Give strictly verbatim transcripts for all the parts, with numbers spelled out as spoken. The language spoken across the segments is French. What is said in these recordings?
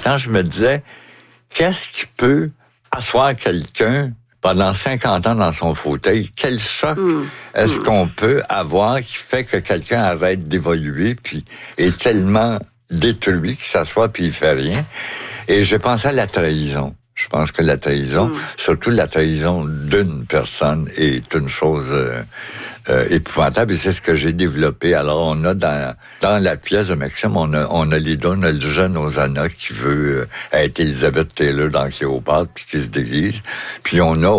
temps, je me disais, qu'est-ce qui peut asseoir quelqu'un pendant cinquante ans dans son fauteuil? Quel choc mmh. est-ce mmh. qu'on peut avoir qui fait que quelqu'un arrête d'évoluer puis est tellement détruit qu'il s'assoit puis il fait rien? Et j'ai pensé à la trahison. Je pense que la trahison, mmh. surtout la trahison d'une personne, est une chose euh, euh, épouvantable. Et c'est ce que j'ai développé. Alors, on a dans dans la pièce de Maxime, on a on a les deux, on a le jeune Hosanna qui veut euh, être Elizabeth Taylor dans Cléopâtre, puis qui se déguise. Puis on a,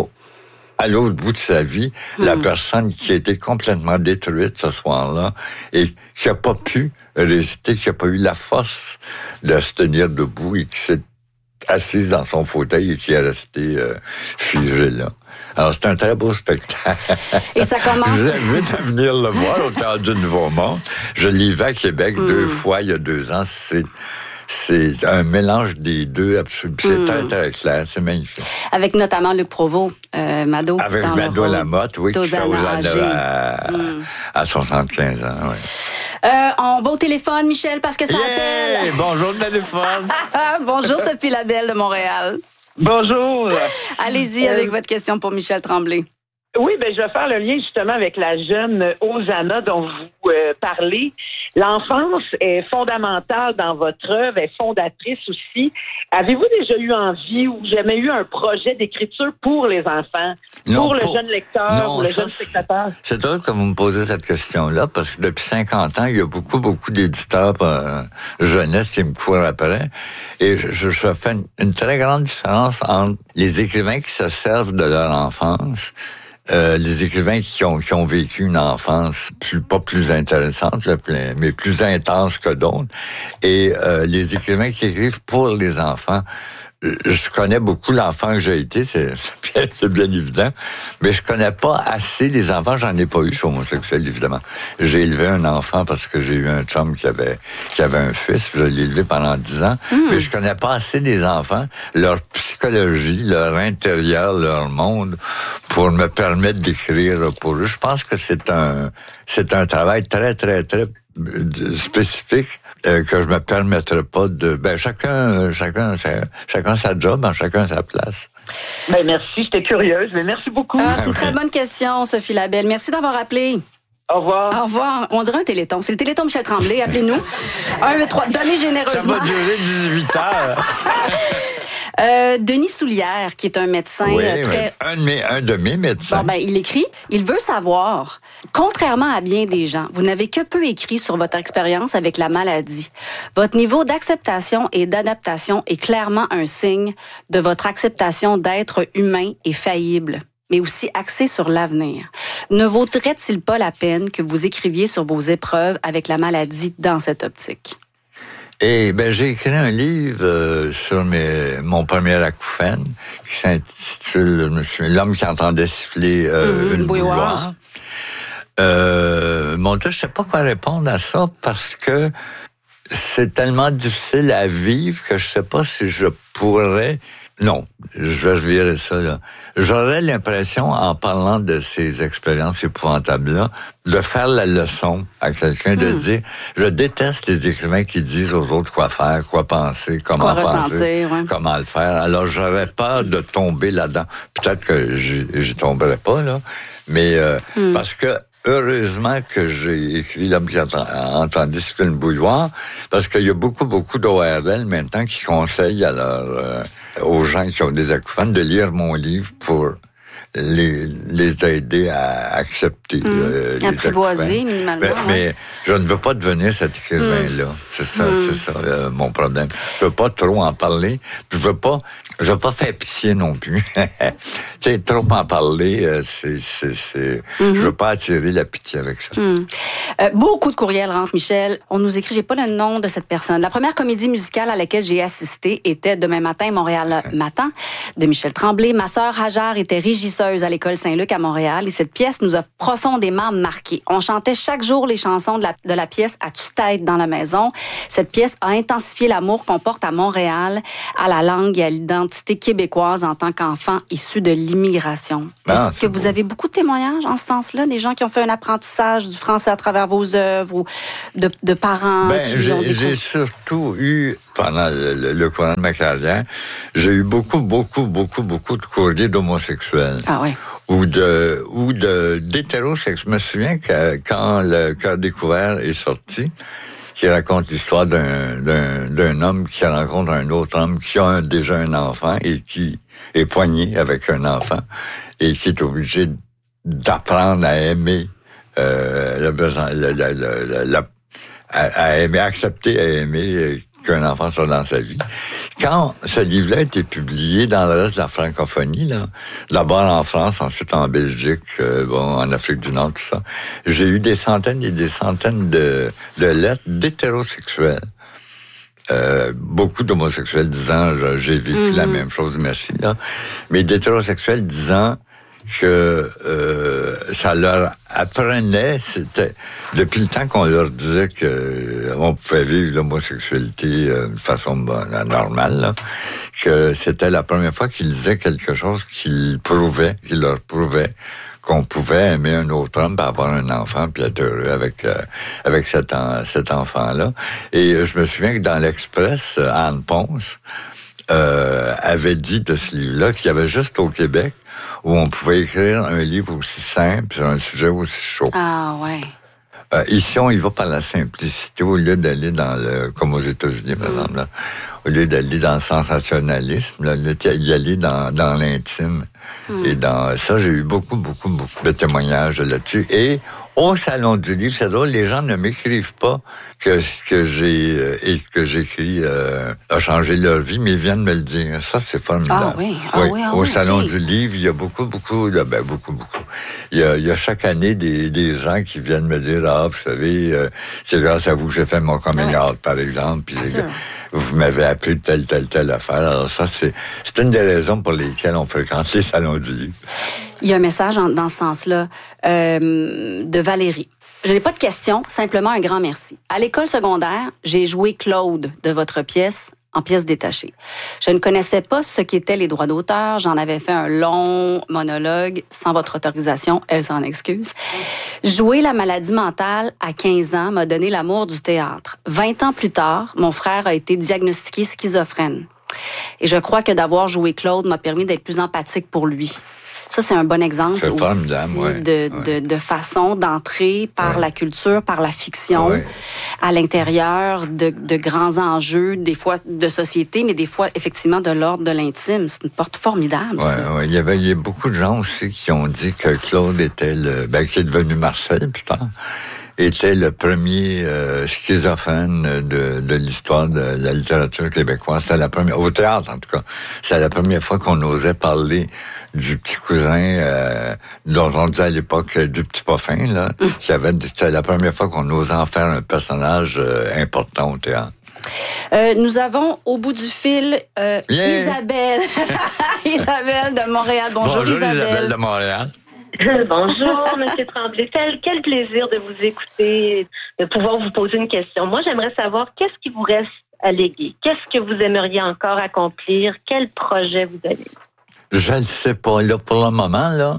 à l'autre bout de sa vie, mmh. la personne qui a été complètement détruite ce soir-là et qui a pas pu résister, qui a pas eu la force de se tenir debout et qui s'est assise dans son fauteuil et qui est restée euh, figée là. Alors, c'est un très beau spectacle. Et ça commence... Je vous invite à venir le voir au Théâtre du Nouveau Monde. Je l'ai vu à Québec mm. deux fois il y a deux ans. C'est... C'est un mélange des deux, absolument. C'est mm. très, très clair. C'est magnifique. Avec notamment Luc Provost, euh, Mado. Avec Mado Lamotte, oui, qui fait Hosanna à, mm. à soixante-quinze ans, oui. Euh, on va au téléphone, Michel, parce que ça yeah! appelle. Bonjour, le téléphone. Bonjour, Sophie Labelle de Montréal. Bonjour. Allez-y euh... avec votre question pour Michel Tremblay. Oui, ben je vais faire le lien justement avec la jeune Hosanna dont vous euh, parlez. L'enfance est fondamentale dans votre œuvre, est fondatrice aussi. Avez-vous déjà eu envie ou jamais eu un projet d'écriture pour les enfants, non, pour le pour... jeune lecteur, non, pour le ça, jeune spectateur? C'est drôle que vous me posez cette question-là, parce que depuis cinquante ans, il y a beaucoup, beaucoup d'éditeurs euh, jeunesse qui me courent après. Et je, je, je fais une, une très grande différence entre les écrivains qui se servent de leur enfance, Euh, les écrivains qui ont, qui ont vécu une enfance plus, pas plus intéressante, là, mais plus intense que d'autres, et euh, les écrivains qui écrivent pour les enfants. Je connais beaucoup l'enfant que j'ai été, c'est, c'est bien évident, mais je connais pas assez les enfants, j'en ai pas eu, je suis homosexuel, évidemment. J'ai élevé un enfant parce que j'ai eu un chum qui avait, qui avait un fils, je l'ai élevé pendant dix ans, mmh. mais je connais pas assez les enfants, leur psychologie, leur intérieur, leur monde, pour me permettre d'écrire pour eux. Je pense que c'est un, c'est un travail très, très, très spécifique euh, que je me permettrai pas de... Ben, chacun, chacun, chacun sa job, hein, chacun sa place. Ben, merci, j'étais curieuse, mais merci beaucoup. Ah, c'est une très bonne question, Sophie Labelle. Merci d'avoir appelé. Au revoir. Au revoir. On dirait un téléthon. C'est le téléthon Michel Tremblay. Appelez-nous. Un, deux, trois. Donnez généreusement. Ça va durer dix-huit heures. Euh, Denis Soulière, qui est un médecin oui, euh, très... Oui. Un, de mes, un de mes médecins. Bon, ben, il écrit, il veut savoir, contrairement à bien des gens, vous n'avez que peu écrit sur votre expérience avec la maladie. Votre niveau d'acceptation et d'adaptation est clairement un signe de votre acceptation d'être humain et faillible, mais aussi axé sur l'avenir. Ne vaudrait-il pas la peine que vous écriviez sur vos épreuves avec la maladie dans cette optique? Et ben j'ai écrit un livre euh, sur mes, mon premier acouphène qui s'intitule L'homme qui entendait siffler euh, mmh, une bouilloire. Euh, mon Dieu, je sais pas quoi répondre à ça parce que c'est tellement difficile à vivre que je sais pas si je pourrais. Non, je vais virer ça, là. J'aurais l'impression, en parlant de ces expériences épouvantables-là, de faire la leçon à quelqu'un, mmh. de dire, je déteste les écrivains qui disent aux autres quoi faire, quoi penser, comment quoi penser, ressentir, ouais. comment le faire. Alors, j'aurais peur de tomber là-dedans. Peut-être que j'y, j'y tomberais pas, là, mais euh, mmh. parce que heureusement que j'ai écrit L'homme qui entendait siffler une bouilloire, parce qu'il y a beaucoup, beaucoup d'O R L maintenant qui conseillent à leur, euh, aux gens qui ont des acouphènes de lire mon livre pour les, les aider à accepter mmh. euh, les apprivoiser minimalement. Mais, ouais. mais je ne veux pas devenir cet écrivain-là. Mmh. C'est ça, mmh. c'est ça euh, mon problème. Je veux pas trop en parler. Je veux pas, je veux pas faire pitié non plus. Tu sais, trop en parler, euh, c'est, c'est, c'est. Mmh. Je veux pas attirer la pitié avec ça. Mmh. Euh, beaucoup de courriels rentrent, Michel. On nous écrit, j'ai pas le nom de cette personne. La première comédie musicale à laquelle j'ai assisté était Demain matin, Montréal matin, de Michel Tremblay. Ma sœur Hajar était régisseuse à l'école Saint-Luc à Montréal et cette pièce nous a profondément marqués. On chantait chaque jour les chansons de la, de la pièce à tue-tête dans la maison. Cette pièce a intensifié l'amour qu'on porte à Montréal, à la langue et à l'identité identité québécoise en tant qu'enfant issu de l'immigration. Ah, Est-ce que vous beau. avez beaucoup de témoignages en ce sens-là, des gens qui ont fait un apprentissage du français à travers vos œuvres ou de, de parents Ben, qui ont j'ai, découvert... j'ai surtout eu, pendant le, le, le courant de ma carrière, j'ai eu beaucoup, beaucoup, beaucoup, beaucoup de courriers d'homosexuels. Ah oui. Ou de ou de d'hétérosexuels. Je me souviens que quand le Cœur découvert est sorti, qui raconte l'histoire d'un, d'un, d'un homme qui rencontre un autre homme qui a un, déjà un enfant et qui est poigné avec un enfant et qui est obligé d'apprendre à aimer euh, le besoin, la, la, la, la, à, à aimer, accepter à aimer euh, qu'un enfant soit dans sa vie. Quand ce livre-là a été publié dans le reste de la francophonie, là, d'abord en France, ensuite en Belgique, euh, bon, en Afrique du Nord, tout ça, j'ai eu des centaines et des centaines de, de lettres d'hétérosexuels. Euh, beaucoup d'homosexuels disant « j'ai vécu mm-hmm. la même chose, merci », là, mais d'hétérosexuels disant que euh, ça leur apprenait, c'était depuis le temps qu'on leur disait que euh, on pouvait vivre l'homosexualité euh, de façon bon, normale, là, que c'était la première fois qu'ils disaient quelque chose qui prouvait, qui leur prouvait qu'on pouvait aimer un autre homme, puis avoir un enfant, puis être heureux avec euh, avec cet, en, cet enfant-là. Et euh, je me souviens que dans l'Express, euh, Anne Ponce euh, avait dit de ce livre-là qu'il y avait juste au Québec où on pouvait écrire un livre aussi simple sur un sujet aussi chaud. Ah, ouais. Euh, ici, on y va par la simplicité au lieu d'aller dans le... Comme aux États-Unis, par exemple, là, au lieu d'aller dans le sensationnalisme, là, y aller dans, dans l'intime. Mm. Et dans ça, j'ai eu beaucoup, beaucoup, beaucoup de témoignages là-dessus. Et au Salon du Livre, c'est drôle, les gens ne m'écrivent pas que ce que j'ai euh, et que j'écris euh, a changé leur vie, mais ils viennent me le dire. Ça, c'est formidable. Ah oui, ah oui, oui, ah au oui, Salon okay. du Livre, il y a beaucoup, beaucoup, ben beaucoup, beaucoup. Il y a, il y a chaque année des, des gens qui viennent me dire, ah, vous savez, euh, c'est grâce à vous que j'ai fait mon coming out, par exemple, puis vous m'avez appris de telle, telle, telle affaire. Alors ça, c'est, c'est une des raisons pour lesquelles on fréquente les Salons du Livre. Il y a un message en, dans ce sens-là euh, de Valérie. Je n'ai pas de questions, simplement un grand merci. À l'école secondaire, j'ai joué Claude de votre pièce en pièce détachée. Je ne connaissais pas ce qu'étaient les droits d'auteur. J'en avais fait un long monologue sans votre autorisation. Elle s'en excuse. Jouer la maladie mentale à quinze ans m'a donné l'amour du théâtre. vingt ans plus tard, mon frère a été diagnostiqué schizophrène. Et je crois que d'avoir joué Claude m'a permis d'être plus empathique pour lui. Ça, c'est un bon exemple c'est aussi ouais, de, ouais. de, de façon d'entrer par ouais. la culture, par la fiction, ouais. à l'intérieur de, de grands enjeux, des fois de société, mais des fois, effectivement, de l'ordre de l'intime. C'est une porte formidable, ouais, ça. Ouais. Il y avait il y a beaucoup de gens aussi qui ont dit que Claude était le... Ben, qui est devenu Marcel, plus tard, était le premier euh, schizophrène de, de l'histoire de la littérature québécoise. C'était la première... Au théâtre, en tout cas. C'était la première fois qu'on osait parler du petit cousin, euh, dont on disait à l'époque du petit Poffin, là, mmh. qui avait, c'était la première fois qu'on osait en faire un personnage euh, important au théâtre. Euh, nous avons au bout du fil euh, yeah. Isabelle. Isabelle de Montréal. Bonjour, Bonjour Isabelle. Isabelle de Montréal. Bonjour, M. Tremblay. Quel, quel plaisir de vous écouter, de pouvoir vous poser une question. Moi, j'aimerais savoir qu'est-ce qui vous reste à léguer? Qu'est-ce que vous aimeriez encore accomplir? Quel projet vous avez? Je ne sais pas. Là, pour le moment, là,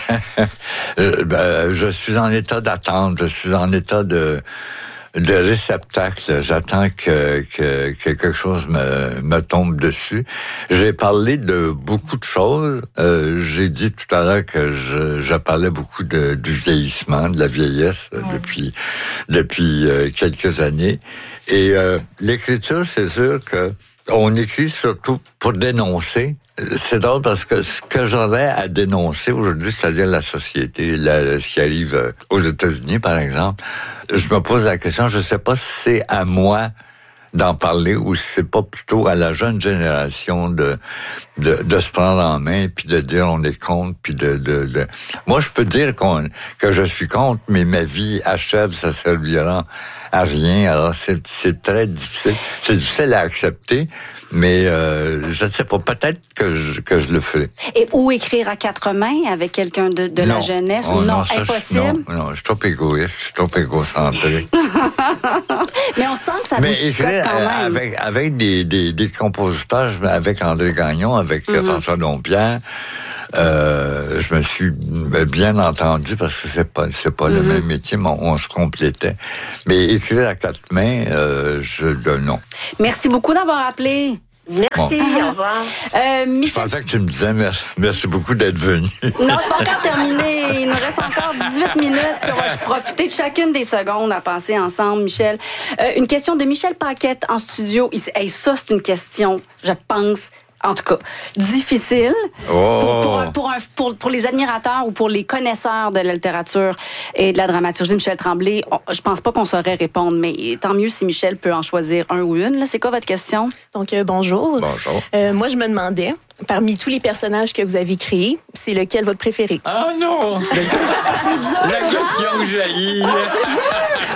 je, ben, je suis en état d'attente. Je suis en état de, de réceptacle. J'attends que, que, que quelque chose me, me tombe dessus. J'ai parlé de beaucoup de choses. Euh, j'ai dit tout à l'heure que je, je parlais beaucoup de, du vieillissement, de la vieillesse ouais. depuis, depuis euh, quelques années. Et euh, l'écriture, c'est sûr que on écrit surtout pour dénoncer. C'est drôle parce que ce que j'aurais à dénoncer aujourd'hui, c'est-à-dire la société, la, ce qui arrive aux États-Unis, par exemple, je me pose la question, je ne sais pas si c'est à moi d'en parler ou si c'est pas plutôt à la jeune génération de de, de se prendre en main, puis de dire on est contre, puis de, de, de... Moi, je peux dire qu'on, que je suis contre, mais ma vie achève, ça servira à rien. Alors, c'est, c'est très difficile. C'est difficile à accepter, mais euh, je ne sais pas, peut-être que je, que je le ferai. Et ou écrire à quatre mains avec quelqu'un de, de la jeunesse? Oh, non, non ça, impossible? Je, non, non, je suis trop égoïste, je suis trop égocentrique. Mais on sent que ça mais vous chicote écrire quand même. Avec, avec des, des, des compositeurs, avec André Gagnon, avec mm-hmm. François Dompierre, Euh, je me suis bien entendu parce que c'est pas c'est pas mm-hmm. le même métier, mais on, on se complétait. Mais écrire à quatre mains, euh, je le non. Merci beaucoup d'avoir appelé. Merci, bon. Au revoir. Euh, Michel... Je pensais que tu me disais merci, merci beaucoup d'être venu. Non, c'est pas encore terminé. Il nous reste encore dix-huit minutes. Puis on va profiter de chacune des secondes à passer ensemble, Michel. Euh, une question de Michel Paquette en studio. Il, hey, ça, c'est une question, je pense... En tout cas, difficile oh. pour, pour, un, pour, un, pour, pour les admirateurs ou pour les connaisseurs de la littérature et de la dramaturgie de Michel Tremblay. On, je pense pas qu'on saurait répondre, mais tant mieux si Michel peut en choisir un ou une. Là, c'est quoi votre question? Donc, euh, bonjour. Bonjour. Euh, moi, je me demandais, parmi tous les personnages que vous avez créés, c'est lequel votre préféré? Ah non! C'est dur! La question que j'ai. Ah, c'est dur!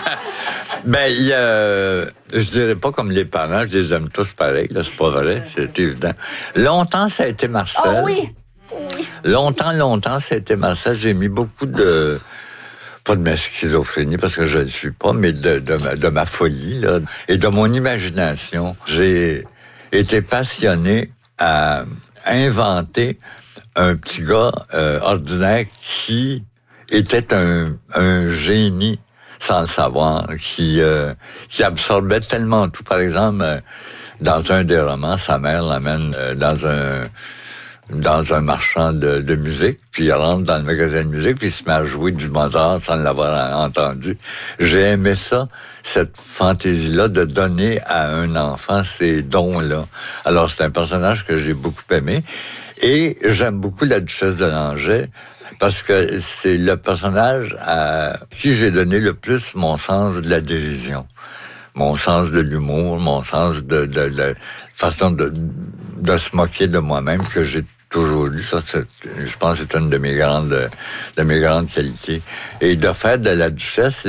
Ben, il y a, je dirais pas comme les parents, je les aime tous pareil, là, c'est pas vrai, c'est évident. Longtemps, ça a été Marcel. Ah oui! Oui. Longtemps, longtemps, ça a été Marcel. J'ai mis beaucoup de, pas de ma schizophrénie, parce que je ne le suis pas, mais de, de, ma, de ma folie, là, et de mon imagination. J'ai été passionné à inventer un petit gars euh, ordinaire qui était un, un génie sans le savoir, qui euh, qui absorbait tellement tout. Par exemple, euh, dans un des romans, sa mère l'amène euh, dans un dans un marchand de, de musique, puis il rentre dans le magasin de musique, puis il se met à jouer du Mozart sans l'avoir entendu. J'ai aimé ça, cette fantaisie-là de donner à un enfant ces dons-là. Alors, c'est un personnage que j'ai beaucoup aimé. Et j'aime beaucoup la duchesse de Langeais, parce que c'est le personnage à qui j'ai donné le plus mon sens de la dérision, mon sens de l'humour, mon sens de, de, de façon de, de se moquer de moi-même que j'ai toujours eu. Ça, c'est, je pense que c'est une de mes grandes, de mes grandes qualités. Et de faire de la duchesse,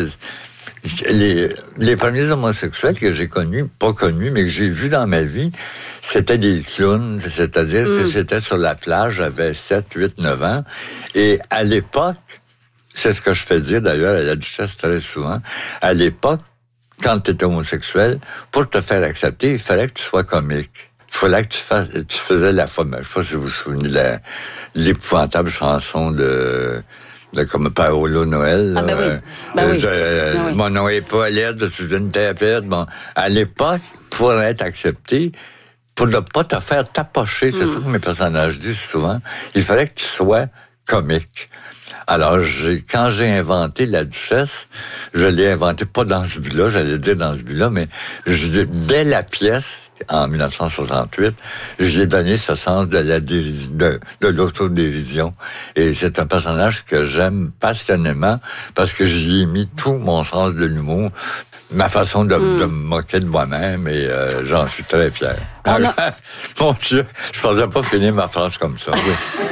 les, les premiers homosexuels que j'ai connus, pas connus, mais que j'ai vus dans ma vie, c'était des clowns, c'est-à-dire mm. que c'était sur la plage, j'avais sept, huit, neuf ans, et à l'époque, c'est ce que je fais dire d'ailleurs à la duchesse très souvent, à l'époque, quand tu étais homosexuel, pour te faire accepter, il fallait que tu sois comique. Il fallait que tu, fasses, tu faisais la femme. Je sais pas si vous vous souvenez de la, l'épouvantable chanson de... de comme Paolo Noël. Ah, ben oui. Ben euh, oui. Je, euh, ben oui. Mon nom est pas à l'aide, je suis une tapette. Bon, à l'époque, pour être accepté, pour ne pas te faire tapocher, c'est mm. ça que mes personnages disent souvent, il fallait que tu sois comique. Alors, j'ai, quand j'ai inventé la duchesse, je l'ai inventé pas dans ce but-là, j'allais dire dans ce but-là, mais je, dès la pièce, en dix-neuf cent soixante-huit, je lui ai donné ce sens de la déris- de, de l'autodérision. Et c'est un personnage que j'aime passionnément parce que j'y ai mis tout mon sens de l'humour, ma façon de, mm. de me moquer de moi-même, et euh, j'en suis très fier. A... Mon Dieu, je ne pensais pas finir ma phrase comme ça. Oui.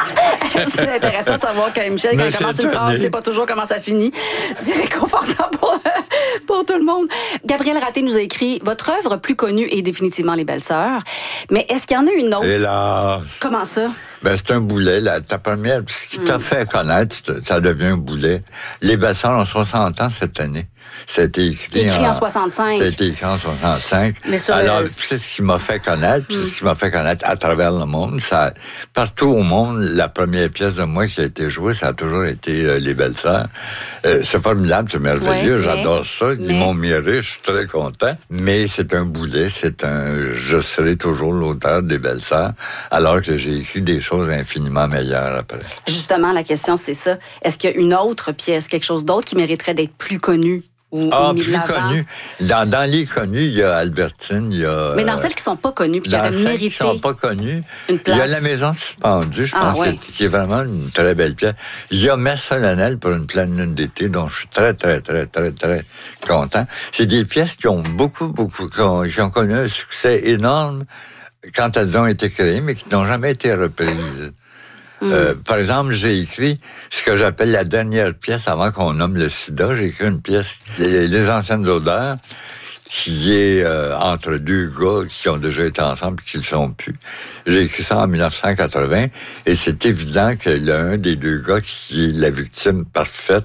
C'est intéressant de savoir que Michel, quand il commence une phrase, c'est pas toujours comment ça finit. C'est réconfortant pour, pour tout le monde. Gabriel Raté nous a écrit « Votre œuvre plus connue est définitivement Les Belles-Sœurs. Mais est-ce qu'il y en a une autre? » Hélas! Comment ça? Ben, c'est un boulet, là. Ta première, ce qui t'a mm. fait connaître, ça devient un boulet. Les Belles-Sœurs ont soixante ans cette année. Ça a été écrit, écrit en, en soixante-cinq. Ça a été écrit en soixante-cinq. Mais sur Alors, le... c'est ce qui m'a fait connaître, mm. c'est ce qui m'a fait connaître à travers le monde. Ça, partout au monde, la première pièce de moi qui a été jouée, ça a toujours été euh, Les Belles-Sœurs. Euh, c'est formidable, c'est merveilleux, oui, j'adore mais, ça. Ils mais... m'ont miré, je suis très content. Mais c'est un boulet, c'est un... Je serai toujours l'auteur des Belles-Sœurs, alors que j'ai écrit des choses infiniment meilleures après. Justement, la question, c'est ça. Est-ce qu'il y a une autre pièce, quelque chose d'autre qui mériterait d'être plus connu? Ou, ah, ou plus connu. Dans, dans les connus, il y a Albertine, il y a... Mais dans celles qui sont pas connues, puis qui auraient mérité... Dans celles qui sont pas connues, une place. Il y a La Maison suspendue, je ah, pense, ouais. qui est vraiment une très belle pièce. Il y a Messe solennelle pour une pleine lune d'été, dont je suis très, très, très, très, très content. C'est des pièces qui ont beaucoup, beaucoup, qui ont, qui ont connu un succès énorme quand elles ont été créées, mais qui n'ont jamais été reprises. Mm. Euh, par exemple, j'ai écrit ce que j'appelle la dernière pièce avant qu'on nomme le sida. J'ai écrit une pièce, Les, les anciennes odeurs, qui est euh, entre deux gars qui ont déjà été ensemble et qui ne le sont plus. J'ai écrit ça en dix-neuf cent quatre-vingts et c'est évident que l'un des deux gars qui est la victime parfaite,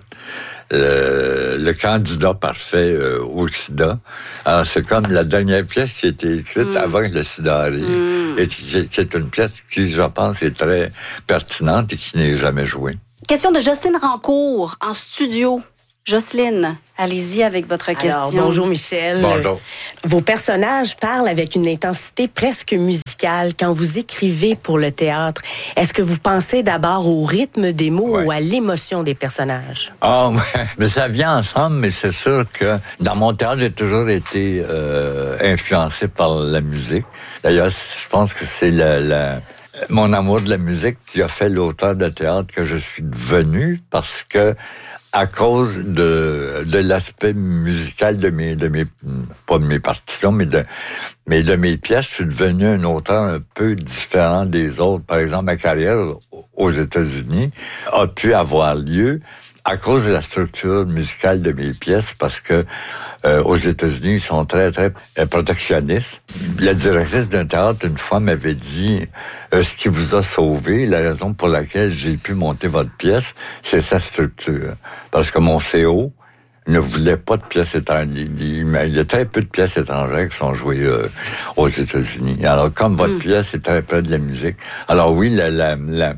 euh, le candidat parfait euh, au sida. Alors, c'est comme la dernière pièce qui a été écrite mmh. avant que le sida arrive. Mmh. Et qui, qui est une pièce qui, je pense, est très pertinente et qui n'est jamais jouée. Question de Jocelyne Rancourt, en studio. Jocelyne, allez-y avec votre question. Alors, bonjour Michel. Bonjour. Vos personnages parlent avec une intensité presque musicale. Quand vous écrivez pour le théâtre, est-ce que vous pensez d'abord au rythme des mots ouais. ou à l'émotion des personnages? Ah, ouais. Mais ça vient ensemble, mais c'est sûr que dans mon théâtre, j'ai toujours été euh, influencé par la musique. D'ailleurs, je pense que c'est la... la... mon amour de la musique qui a fait l'auteur de théâtre que je suis devenu, parce que à cause de de l'aspect musical de mes de mes pas de mes partitions mais de mais de mes pièces, je suis devenu un auteur un peu différent des autres. Par exemple, ma carrière aux États-Unis a pu avoir lieu à cause de la structure musicale de mes pièces, parce que euh, aux États-Unis, ils sont très, très protectionnistes. La directrice d'un théâtre, une fois, m'avait dit euh, ce qui vous a sauvé, la raison pour laquelle j'ai pu monter votre pièce, c'est sa structure. Parce que mon C O ne voulait pas de pièces étrangères. Il y a très peu de pièces étrangères qui sont jouées euh, aux États-Unis. Alors, comme votre mmh. pièce est très près de la musique, alors oui, la... la, la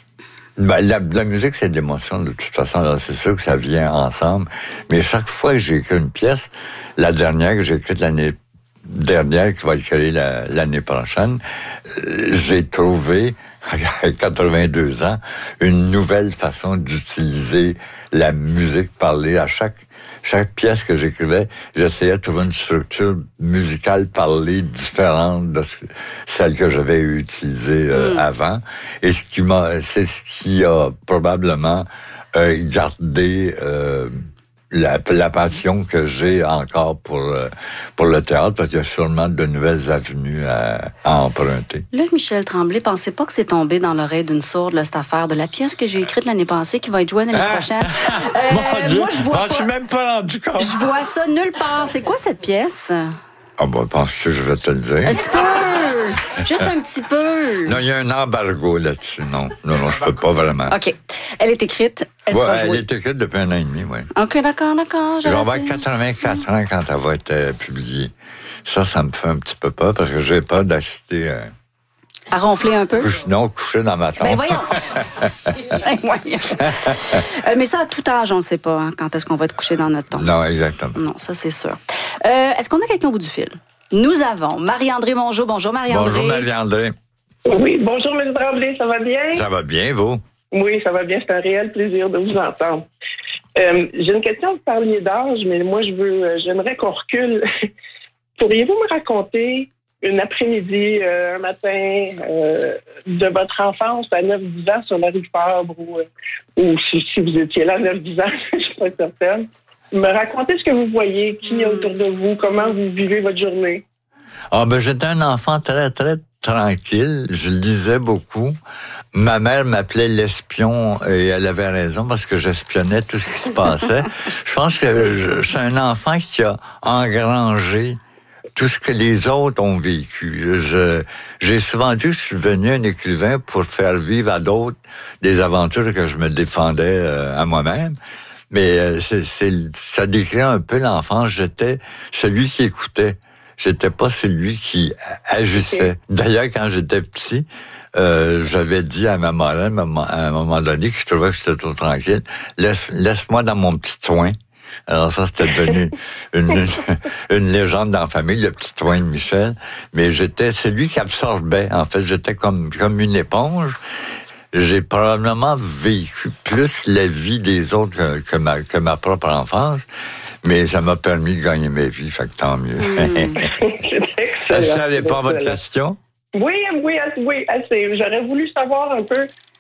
Ben, la, la musique, c'est de l'émotion, de toute façon. Là, c'est sûr que ça vient ensemble. Mais chaque fois que j'ai écrit une pièce, la dernière que j'ai écrite l'année dernière, qui va être créée la, l'année prochaine, euh, j'ai trouvé, à quatre-vingt-deux ans, une nouvelle façon d'utiliser la musique parlée. À chaque chaque pièce que j'écrivais, j'essayais de trouver une structure musicale parlée différente de celle que j'avais utilisée euh, mm. avant. Et ce qui m'a, c'est ce qui a probablement euh, gardé euh, la, la passion que j'ai encore pour euh, pour le théâtre, parce qu'il y a sûrement de nouvelles avenues à, à emprunter. Là, Michel Tremblay, pensez pas que c'est tombé dans l'oreille d'une sourde, là, cette affaire de la pièce que j'ai écrite l'année passée, qui va être jouée l'année ah! prochaine. Euh, Mon Dieu, moi, je vois ah, pas, je suis même pas rendu compte. Je vois ça nulle part. C'est quoi cette pièce? Ah, ben, penses-tu que je vais te le dire? Un petit peu! Juste un petit peu. Non, il y a un embargo là-dessus. Non, non, non, je peux pas vraiment. OK. Elle est écrite. Elle ouais, sera jouée. Elle est écrite depuis un an et demi, oui. OK, d'accord, d'accord. Je vais avoir quatre-vingt-quatre ans quand elle va être euh, publiée. Ça, ça me fait un petit peu peur, parce que j'ai peur d'assister... Euh, à ronfler un peu? Couche, non, coucher dans ma tombe. Ben voyons! ben voyons! euh, mais ça, à tout âge, on ne sait pas hein, quand est-ce qu'on va être couché dans notre tombe. Non, exactement. Non, ça, c'est sûr. Euh, est-ce qu'on a quelqu'un au bout du fil? Nous avons Marie-André Mongeau. Bonjour, Marie-André. Bonjour, Marie-André. Oui, bonjour, M. Tremblay, ça va bien? Ça va bien, vous? Oui, ça va bien. C'est un réel plaisir de vous entendre. Euh, j'ai une question, vous parliez d'âge, mais moi, je veux, euh, j'aimerais qu'on recule. Pourriez-vous me raconter une après-midi, euh, un matin, euh, de votre enfance à neuf dix ans sur la rue Fabre, ou, ou si, si vous étiez là à neuf dix ans, je suis pas certaine. Me racontez ce que vous voyez, qui est autour de vous, comment vous vivez votre journée. Ah, ben, j'étais un enfant très, très tranquille. Je lisais beaucoup. Ma mère m'appelait l'espion et elle avait raison, parce que j'espionnais tout ce qui se passait. Je pense que je, je suis un enfant qui a engrangé tout ce que les autres ont vécu. Je, j'ai souvent dit que je suis devenu un écrivain pour faire vivre à d'autres des aventures que je me défendais euh, à moi-même. Mais euh, c'est, c'est, ça décrit un peu l'enfance. J'étais celui qui écoutait. J'étais pas celui qui agissait. Okay. D'ailleurs, quand j'étais petit, euh, j'avais dit à ma marraine, à un moment donné, que je trouvais que j'étais trop tranquille, Laisse, laisse-moi dans mon petit coin. Alors ça, c'était devenu une, une, une légende dans la famille, le petit Toin de Michel. Mais j'étais celui qui absorbait. En fait, j'étais comme, comme une éponge. J'ai probablement vécu plus la vie des autres que, que, ma, que ma propre enfance. Mais ça m'a permis de gagner ma vie, fait que tant mieux. Mmh. C'est ça répond à votre question? Oui, oui, oui, assez. J'aurais voulu savoir un peu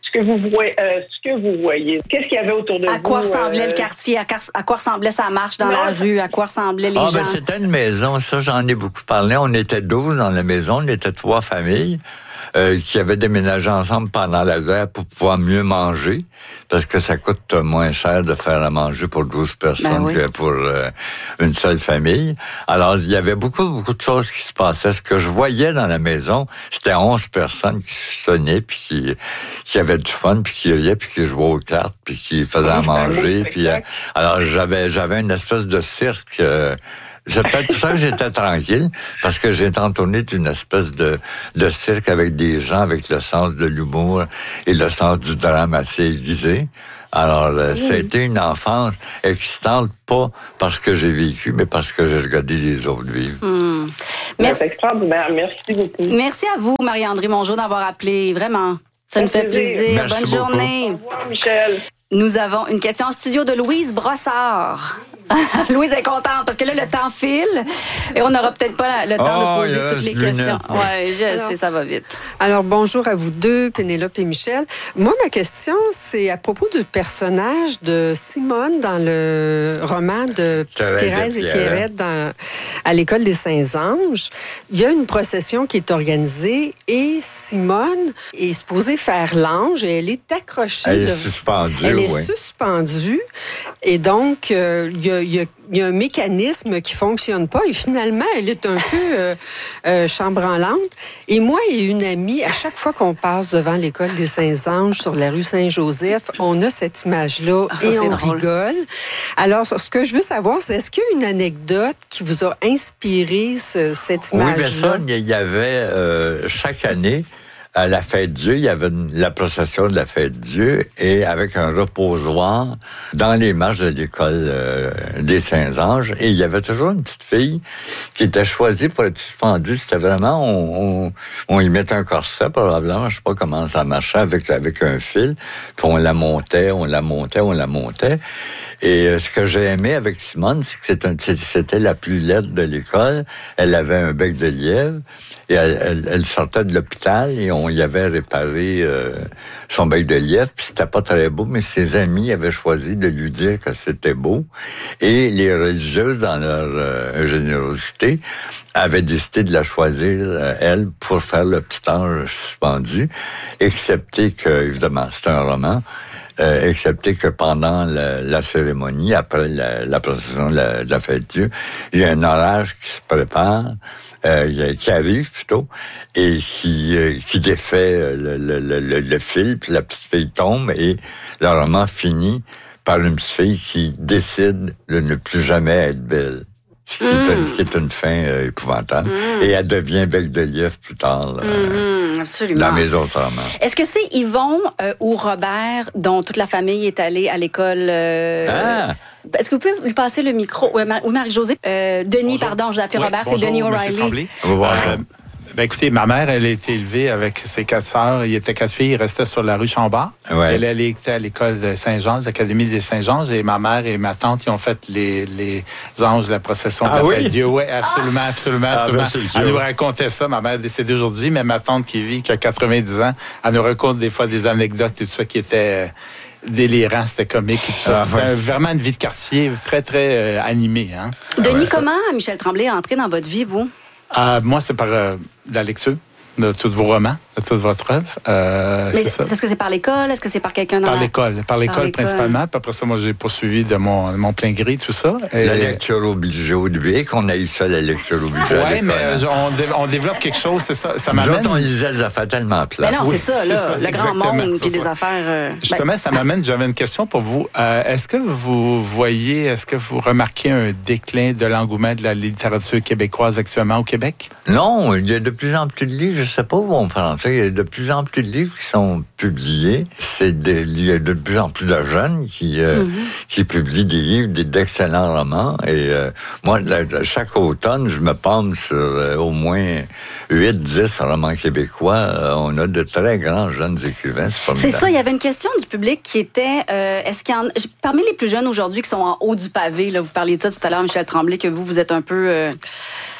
ce que vous voyez, euh, ce que vous voyez. Qu'est-ce qu'il y avait autour de à vous? Quoi ressemblait euh... le quartier? À, à quoi ressemblait sa marche dans non. la rue? À quoi ressemblaient les ah, gens? Ben, c'était une maison, ça, j'en ai beaucoup parlé. On était douze dans la maison, on était trois familles. Euh, qui avaient déménagé ensemble pendant la guerre pour pouvoir mieux manger, parce que ça coûte moins cher de faire à manger pour douze personnes ben oui. que pour euh, une seule famille. Alors, il y avait beaucoup, beaucoup de choses qui se passaient. Ce que je voyais dans la maison, c'était onze personnes qui se tenaient, puis qui, qui avaient du fun, puis qui riaient, puis qui jouaient aux cartes, puis qui faisaient à manger. Puis, euh, alors, j'avais, j'avais une espèce de cirque... Euh, C'est peut-être pour ça que j'étais tranquille, parce que j'étais entouré d'une espèce de, de cirque avec des gens avec le sens de l'humour et le sens du drame assez aiguisé. Alors, euh, oui. ça a été une enfance excitante, pas parce que j'ai vécu, mais parce que j'ai regardé les autres vivre. Mmh. Merci. C'est extraordinaire. Merci beaucoup. Merci à vous, Marie-André Mongeau, d'avoir appelé. Vraiment. Ça nous fait plaisir. Merci Bonne beaucoup. journée. Au revoir, Michel. Nous avons une question en studio de Louise Brossard. Louise est contente parce que là, le temps file et on n'aura peut-être pas le temps oh, de poser yes, toutes les questions. Oui, je alors, sais, ça va vite. Alors, bonjour à vous deux, Pénélope et Michel. Moi, ma question, c'est à propos du personnage de Simone dans le roman de Thérèse, Thérèse et Pierrette dans, à l'École des Saints-Anges. Il y a une procession qui est organisée et Simone est supposée faire l'ange et elle est accrochée. Elle de... est suspendue, Elle est oui. suspendue et donc, euh, il y a Il y, a, il y a un mécanisme qui fonctionne pas et finalement, elle est un peu euh, euh, chambranlante. Et moi et une amie, à chaque fois qu'on passe devant l'École des Saints-Anges sur la rue Saint-Joseph, on a cette image-là ah, ça, et on drôle. rigole. Alors, ce que je veux savoir, c'est est-ce qu'il y a une anecdote qui vous a inspiré ce, cette image-là? Oui, bien ça, il y avait euh, chaque année, à la fête Dieu, il y avait une, la procession de la fête Dieu et avec un reposoir dans les marches de l'école euh, des Saints-Anges. Et il y avait toujours une petite fille qui était choisie pour être suspendue. C'était vraiment, on, on, on y mettait un corset probablement, je sais pas comment ça marchait, avec, avec un fil. Puis on la montait, on la montait, on la montait. Et euh, ce que j'ai aimé avec Simone, c'est que c'était, c'était la plus laide de l'école. Elle avait un bec de lièvre. Et elle, elle, elle sortait de l'hôpital et on y avait réparé euh, son bec de lièvre. Puis c'était pas très beau, mais ses amis avaient choisi de lui dire que c'était beau. Et les religieuses, dans leur euh, générosité, avaient décidé de la choisir, euh, elle, pour faire le petit ange suspendu, excepté que, évidemment, c'est un roman, Euh, excepté que pendant la, la cérémonie, après la, la procession de la, de la fête Dieu, il y a un orage qui se prépare, euh, qui arrive plutôt, et qui, euh, qui défait le, le, le, le fil, puis la petite fille tombe, et le roman finit par une petite fille qui décide de ne plus jamais être belle. Ce qui, mmh. est, une, ce qui est une fin euh, épouvantable. Mmh. Et elle devient bec de lièvre plus tard. Là, mmh, absolument. Dans mes autres romans. Est-ce que c'est Yvon euh, ou Robert, dont toute la famille est allée à l'école... Euh, ah! Est-ce que vous pouvez lui passer le micro? Oui, Marie-Josée. Euh, Denis, bonjour. Pardon, je l'ai appelé oui, Robert, bonjour, c'est Denis O'Reilly. Bonjour. Euh, ben écoutez, ma mère, elle a été élevée avec ses quatre sœurs. Il y était quatre filles. Ils restaient sur la rue Chambord. Ouais. Elle, elle était à l'école de Saint-Jean, l'Académie des Saint-Jean. Et ma mère et ma tante, ils ont fait les, les anges de la procession de ah, la oui? fête Dieu. Oui, absolument, ah! absolument, absolument. Ah, ben, elle nous racontait ça. Ma mère est décédée aujourd'hui, mais ma tante qui vit, qui a quatre-vingt-dix ans, elle nous raconte des fois des anecdotes et tout ça qui étaient... délirant, c'était comique. Ah, c'était ouais. vraiment une vie de quartier très, très euh, animée. Hein? Denis, ouais, comment Michel Tremblay est entré dans votre vie, vous? Euh, moi, c'est par euh, la lecture de tous vos romans, de toute votre œuvre. Euh, Mais c'est ça. Est-ce que c'est par l'école? Est-ce que c'est par quelqu'un dans Par la... l'école. Par l'école, par l'école. principalement. Puis après ça, moi, j'ai poursuivi de mon, mon plein gré, tout ça. Et... La lecture obligée au début. Et qu'on a eu ça, la lecture obligée ouais, à l'école. Oui, mais hein. on, dé- on développe quelque chose, c'est ça. Ça m'amène... Nous autres, on lisait des affaires tellement plates. Mais non, oui, c'est ça, là. Ça, le grand monde qui est des affaires... Euh... Justement, ben... ça m'amène, j'avais une question pour vous. Euh, est-ce que vous voyez, est-ce que vous remarquez un déclin de l'engouement de la littérature québécoise actuellement au Québec? Non, il y a de plus en plus de livres, je ne sais pas où on prend ça, il y a de plus en plus de livres qui sont publiés. C'est de, il y a de plus en plus de jeunes qui, euh, mm-hmm. qui publient des livres, des, d'excellents romans. Et euh, moi, la, chaque automne, je me palme sur euh, au moins huit dix romans québécois. Euh, on a de très grands jeunes écrivains. C'est formidable. C'est ça, il y avait une question du public qui était, euh, est-ce qu'il y en, parmi les plus jeunes aujourd'hui qui sont en haut du pavé, là, vous parliez de ça tout à l'heure, Michel Tremblay, que vous, vous êtes un peu... Euh,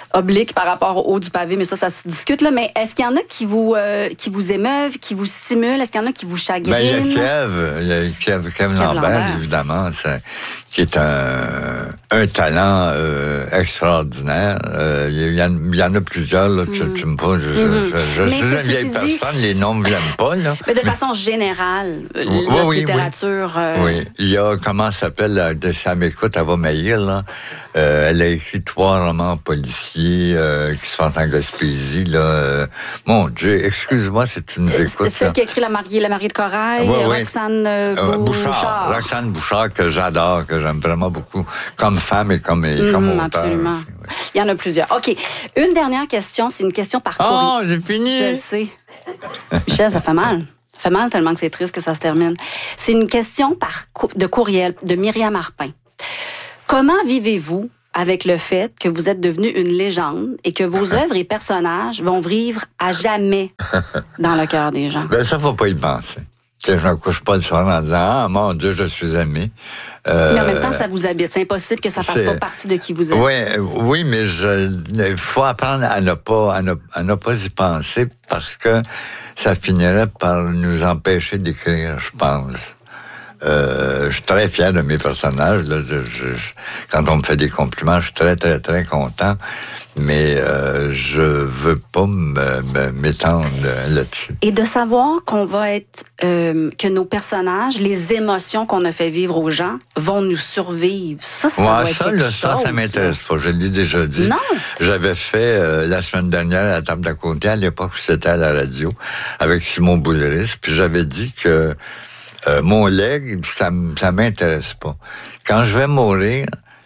oblique par rapport au haut du pavé, mais ça, ça se discute, là. Mais est-ce qu'il y en a qui vous, euh, qui vous émeuvent, qui vous stimulent? Est-ce qu'il y en a qui vous chagrinent? Ben, il y a Kev, il y a Kev, Kev Lambert, Lambert, évidemment, c'est, qui est un, un talent euh, extraordinaire. Euh, il, y en, il y en a plusieurs, là, tu, mm. tu me poses. Je, mm-hmm. je, je, je suis une vieille personne, dit... les noms ne me viennent pas, là. Mais de façon générale, oui, la oui, littérature... Oui. Euh... oui, il y a, comment ça s'appelle, de ça m'écoute, elle va maillir, là. Euh, elle a écrit trois romans policiers euh, qui se passent en Gaspésie. Là. Euh, mon Dieu, excuse-moi, c'est une écoute. Celle qui a écrit La mariée, la mariée de Corail, oui, oui. Roxane euh, Bouchard. Bouchard. Roxane Bouchard, que j'adore, que j'aime vraiment beaucoup, comme femme et comme, et comme mmh, auteur. Absolument. Aussi, oui. Il y en a plusieurs. OK. Une dernière question, c'est une question par courrier. Oh, j'ai fini! Je le sais. Michel, ça fait mal. Ça fait mal tellement que c'est triste que ça se termine. C'est une question par de courriel de Myriam Arpin. Comment vivez-vous avec le fait que vous êtes devenu une légende et que vos œuvres et personnages vont vivre à jamais dans le cœur des gens? Ben ça, faut pas y penser. Je ne me couche pas le soir en disant « Ah, mon Dieu, je suis aimé. Euh, » Mais en même temps, ça vous habite. C'est impossible que ça fasse pas partie de qui vous êtes. Oui, oui, mais il faut apprendre à ne pas, à ne, à ne pas y penser parce que ça finirait par nous empêcher d'écrire, je pense. Euh, je suis très fier de mes personnages. Là. Je, je, quand on me fait des compliments, je suis très, très, très content. Mais euh, je veux pas me, me, m'étendre là-dessus. Et de savoir qu'on va être... Euh, que nos personnages, les émotions qu'on a fait vivre aux gens, vont nous survivre. Ça, ça ouais, va être ça, quelque là, chose. Ça, ça m'intéresse pas. Je l'ai déjà dit. Non. J'avais fait euh, la semaine dernière à la table d'à côté, à l'époque où c'était à la radio, avec Simon Boulris, puis j'avais dit que Euh, mon legs, ça, ça m'intéresse pas. Quand je vais mourir,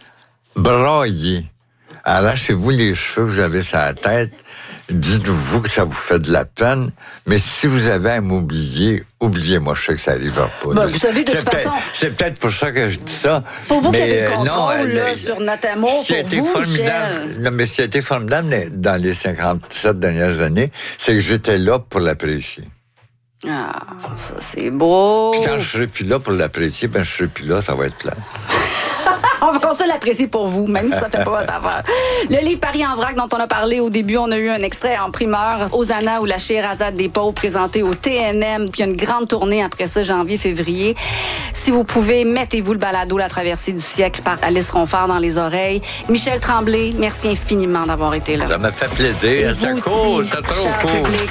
braillez. Arrachez-vous les cheveux que vous avez sur la tête. Dites-vous que ça vous fait de la peine. Mais si vous avez à m'oublier, oubliez-moi. Je sais que ça n'arrivera pas. Ben, vous savez, de c'est toute peut-être, façon... C'est peut-être pour ça que je dis ça. Pour vous mais, qui avez le euh, contrôle non, là, le, sur notre amour ce qui a pour été vous, formidable, Michel. non, mais ce qui a été formidable dans les cinquante-sept dernières années, c'est que j'étais là pour l'apprécier. Ah, ça c'est beau. Puis quand je serai plus là pour l'apprécier, ben je serai plus là, ça va être plat. On va continuer à l'apprécier pour vous, même si ça fait pas votre affaire. Le livre Paris en vrac dont on a parlé au début, on a eu un extrait en primeur. Hosanna ou la Scheherazade des pauvres, présenté au T N M. Puis il y a une grande tournée après ça, janvier-février. Si vous pouvez, mettez-vous le balado La traversée du siècle par Alice Ronfort dans les oreilles. Michel Tremblay, merci infiniment d'avoir été là. Ça m'a fait plaisir. C'est cool, c'est trop cool. Public.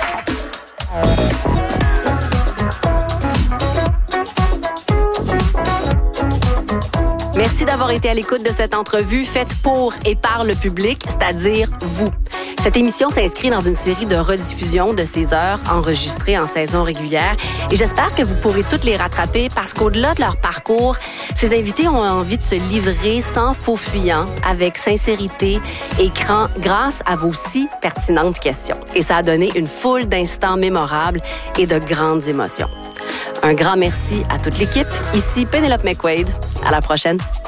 Merci d'avoir été à l'écoute de cette entrevue faite pour et par le public, c'est-à-dire vous. Cette émission s'inscrit dans une série de rediffusions de ces heures enregistrées en saison régulière et j'espère que vous pourrez toutes les rattraper parce qu'au-delà de leur parcours, ces invités ont envie de se livrer sans faux fuyant, avec sincérité et grâce à vos si pertinentes questions. Et ça a donné une foule d'instants mémorables et de grandes émotions. Un grand merci à toute l'équipe. Ici Pénélope McQuaid. À la prochaine.